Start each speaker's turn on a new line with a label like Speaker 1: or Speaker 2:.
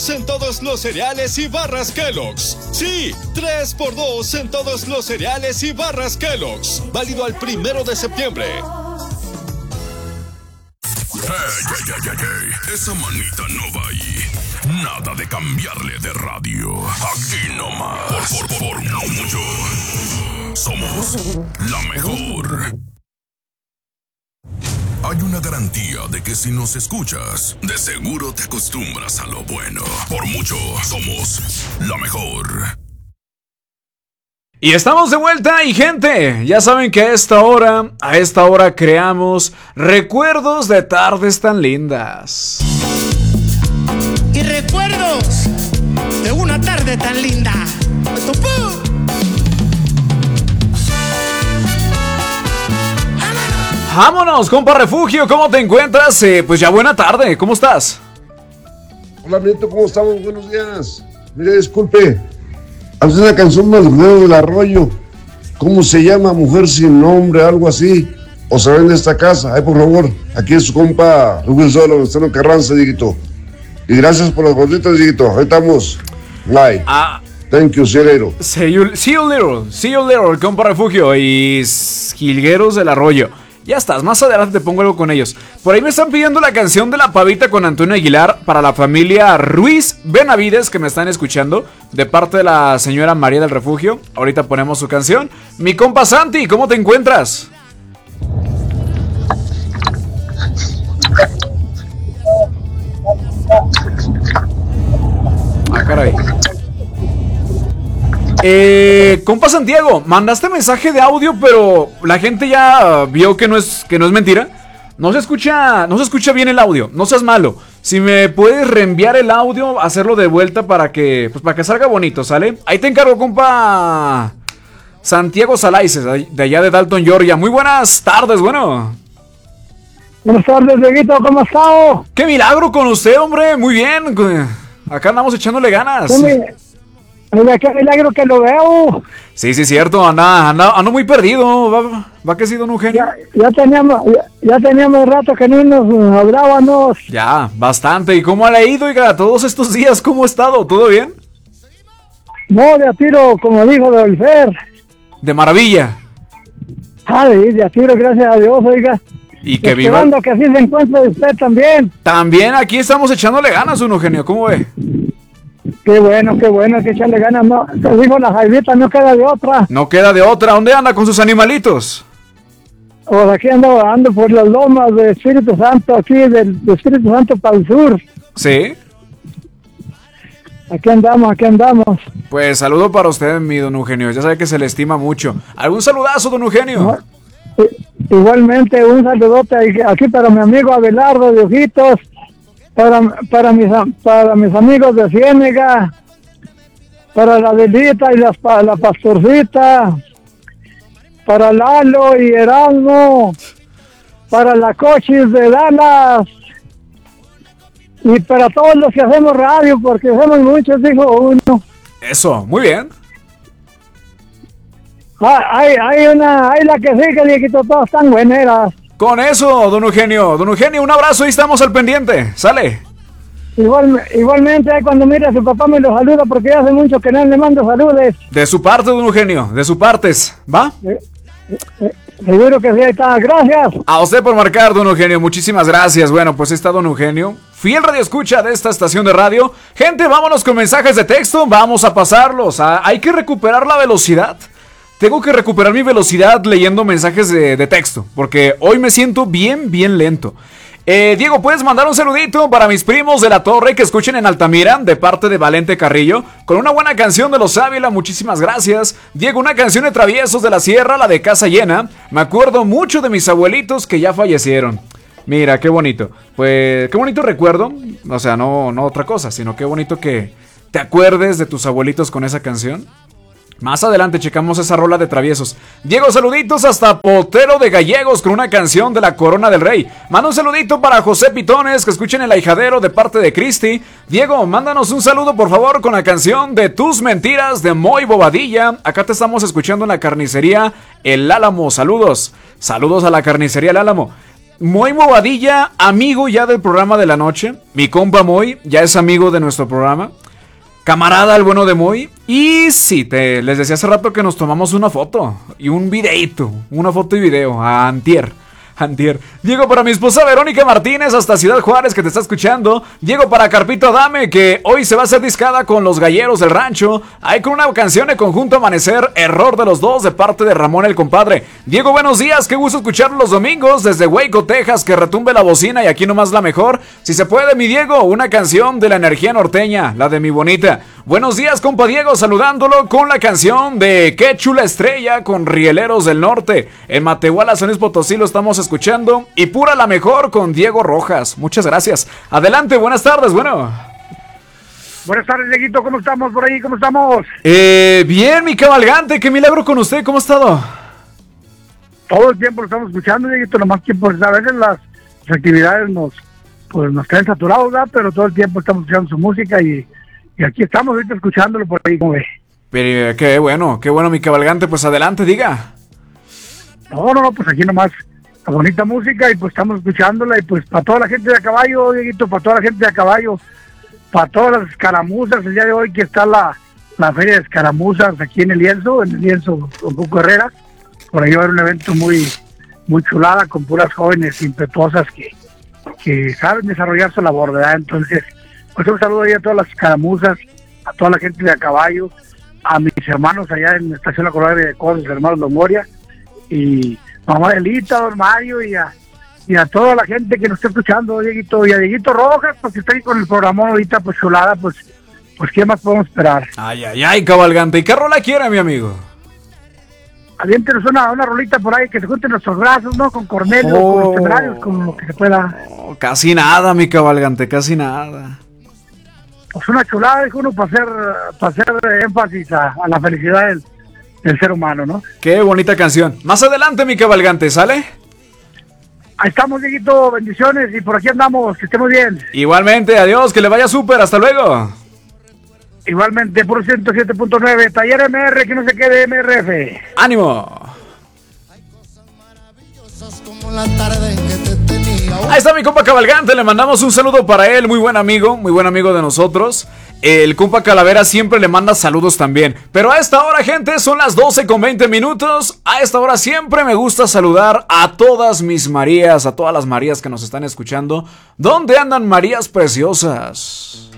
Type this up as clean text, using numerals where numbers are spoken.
Speaker 1: En todos los cereales y barras Kellogg's. Sí, 3x2 en todos los cereales y barras Kellogg's. Válido al 1 de septiembre.
Speaker 2: Hey, esa manita no va ahí. Nada de cambiarle de radio. Aquí nomás. Por mucho. Somos la mejor. Hay una garantía de que si nos escuchas, de seguro te acostumbras a lo bueno. Por mucho, somos la mejor.
Speaker 3: Y estamos de vuelta y gente, ya saben que a esta hora creamos recuerdos de tardes tan lindas.
Speaker 4: Y recuerdos de una tarde tan linda.
Speaker 3: Vámonos, compa Refugio, ¿cómo te encuentras? Pues ya buena tarde, ¿cómo estás?
Speaker 5: Hola, Nieto, ¿cómo estamos? Buenos días. Mire, disculpe, hace una canción de los Dedos del Arroyo. ¿Cómo se llama? Mujer sin nombre, algo así. O se ven de esta casa. Ay, por favor, aquí es su compa Rubén Solo, Gustavo Carranza, Dieguito. Y gracias por las gorditas, Dieguito. Ahí estamos. Bye. Thank you, see you later.
Speaker 3: See you later, compa Refugio y Jilgueros del Arroyo. Ya estás, más adelante te pongo algo con ellos. Por ahí me están pidiendo la canción de La Pavita con Antonio Aguilar para la familia Ruiz Benavides que me están escuchando, de parte de la señora María del Refugio. Ahorita ponemos su canción. Mi compa Santi, ¿cómo te encuentras? Ah, caray. Compa Santiago, mandaste mensaje de audio, pero la gente ya vio que no es mentira. No se escucha bien el audio. No seas malo. Si me puedes reenviar el audio, hacerlo de vuelta para que salga bonito, ¿sale? Ahí te encargo, compa Santiago Salaices, de allá de Dalton, Georgia. Muy buenas tardes, bueno.
Speaker 6: Buenas tardes, Dieguito, ¿cómo estás?
Speaker 3: ¡Qué milagro con usted, hombre! Muy bien. Acá andamos echándole ganas.
Speaker 6: Mira, qué milagro que lo veo.
Speaker 3: Sí, cierto, ando muy perdido. ¿Va que sí, don Eugenio?
Speaker 6: Ya teníamos rato que no nos hablábamos.
Speaker 3: Ya, bastante. ¿Y cómo le ha ido, oiga, todos estos días? ¿Cómo ha estado? ¿Todo bien?
Speaker 6: No, de a tiro, como dijo Dolfer.
Speaker 3: De maravilla.
Speaker 6: De a tiro, gracias a Dios, oiga.
Speaker 3: Y que viva.
Speaker 6: Esperando que así se encuentre usted también.
Speaker 3: También aquí estamos echándole ganas, don Eugenio, ¿cómo ve?
Speaker 6: Qué bueno, hay que echarle ganas. No, te digo, la Jaivita no queda de otra.
Speaker 3: No queda de otra. ¿Dónde anda con sus animalitos?
Speaker 6: Pues aquí ando por las lomas de Espíritu Santo, aquí del Espíritu Santo para el sur.
Speaker 3: ¿Sí?
Speaker 6: Aquí andamos.
Speaker 3: Pues saludo para usted, mi don Eugenio. Ya sabe que se le estima mucho. ¿Algún saludazo, don Eugenio?
Speaker 6: No, igualmente, un saludote aquí para mi amigo Abelardo de Ojitos. Para mis amigos de Ciénega, para la Delita y la Pastorcita, para Lalo y Erasmo, para la Cochis de Dallas, y para todos los que hacemos radio, porque somos muchos, dijo uno.
Speaker 3: Eso, muy bien.
Speaker 6: Hay la que sigue, Dieguito, todas están bueneras.
Speaker 3: Con eso, don Eugenio, un abrazo y estamos al pendiente, sale.
Speaker 6: Igualmente, cuando mire a su papá me lo saluda porque ya hace mucho que no le mando saludes.
Speaker 3: De su parte, don Eugenio, de su partes, ¿va?
Speaker 6: Seguro que sí, ahí está, gracias.
Speaker 3: A usted por marcar, don Eugenio, muchísimas gracias. Bueno, pues está don Eugenio, fiel radioescucha de esta estación de radio. Gente, vámonos con mensajes de texto, vamos a pasarlos. Hay que recuperar la velocidad. Tengo que recuperar mi velocidad leyendo mensajes de texto, porque hoy me siento bien lento. Diego, ¿puedes mandar un saludito para mis primos de la Torre que escuchen en Altamira, de parte de Valente Carrillo, con una buena canción de Los Ávila? Muchísimas gracias. Diego, una canción de Traviesos de la Sierra, la de Casa Llena. Me acuerdo mucho de mis abuelitos que ya fallecieron. Mira, qué bonito. Pues, qué bonito recuerdo. O sea, no otra cosa, sino qué bonito que te acuerdes de tus abuelitos con esa canción. Más adelante checamos esa rola de Traviesos. Diego, saluditos hasta Potero de Gallegos con una canción de la Corona del Rey. Manda un saludito para José Pitones, que escuchen El Ahijadero de parte de Cristi. Diego, mándanos un saludo por favor con la canción de Tus Mentiras de Moy Bobadilla. Acá te estamos escuchando en la carnicería El Álamo. Saludos a la carnicería El Álamo. Moy Movadilla, amigo ya del programa de la noche. Mi compa Moy, ya es amigo de nuestro programa. Camarada el bueno de Moy. Y sí, les decía hace rato que nos tomamos una foto y un videito. Una foto y video a antier. Llego para mi esposa Verónica Martínez hasta Ciudad Juárez, que te está escuchando. Llego para Carpito Adame, que hoy se va a hacer discada con los galleros del rancho. Ahí con una canción de Conjunto Amanecer, Error de los Dos, de parte de Ramón el compadre. Diego, buenos días, qué gusto escucharlo los domingos desde Waco, Texas, que retumbe la bocina y aquí nomás la mejor. Si se puede, mi Diego, una canción de la energía norteña, la de mi bonita. Buenos días, compa Diego, saludándolo con la canción de Qué chula estrella con Rieleros del Norte. En Matehuala, San Luis Potosí lo estamos escuchando. Y pura la mejor con Diego Rojas. Muchas gracias. Adelante, buenas tardes, bueno.
Speaker 7: Buenas tardes, Dieguito, ¿cómo estamos por ahí? ¿Cómo estamos?
Speaker 3: Bien, mi cabalgante, qué milagro con usted, ¿cómo ha estado?
Speaker 7: Todo el tiempo lo estamos escuchando, Dieguito, nomás que pues a veces las actividades nos traen saturados, ¿verdad? Pero todo el tiempo estamos escuchando su música y aquí estamos ahorita escuchándolo por ahí, como ve.
Speaker 3: Pero qué bueno, mi cabalgante, pues adelante, diga.
Speaker 7: No, pues aquí nomás la bonita música y pues estamos escuchándola y pues para toda la gente de a caballo, Dieguito, para toda la gente de a caballo, para todas las escaramuzas, el día de hoy que está la feria de escaramuzas aquí en el lienzo con Cuco Herrera. Por ahí va a haber un evento muy chulada con puras jóvenes impetuosas que saben desarrollar su labor, ¿verdad? Entonces, pues un saludo ahí a todas las escaramuzas, a toda la gente de a caballo, a mis hermanos allá en la estación La Colonia de Cosas, hermanos Longoria, y mamá Elita, don Mario, y a toda la gente que nos está escuchando, Dieguito, y a Dieguito Rojas, porque está ahí con el programa ahorita, pues chulada, pues ¿qué más podemos esperar?
Speaker 3: Ay, cabalgante, ¿y qué rola quiere, mi amigo?
Speaker 7: Aviéntenos una rolita por ahí, que se junten nuestros brazos, ¿no? Con Cornelio, con los temerarios, con lo que se pueda.
Speaker 3: Casi nada, mi cabalgante, casi nada.
Speaker 7: Pues una chulada, dijo uno, para hacer énfasis a la felicidad del ser humano, ¿no?
Speaker 3: Qué bonita canción. Más adelante, mi cabalgante, ¿sale?
Speaker 7: Ahí estamos, Dieguito, bendiciones, y por aquí andamos, que estemos bien.
Speaker 3: Igualmente, adiós, que le vaya súper, hasta luego.
Speaker 7: Igualmente, por 107.9, Taller MR, que no se quede MRF.
Speaker 3: ¡Ánimo! Ahí está mi compa Cabalgante, le mandamos un saludo para él, muy buen amigo de nosotros. El compa Calavera siempre le manda saludos también. Pero a esta hora, gente, son las 12:20. A esta hora siempre me gusta saludar a todas mis Marías, a todas las Marías que nos están escuchando. ¿Dónde andan Marías preciosas?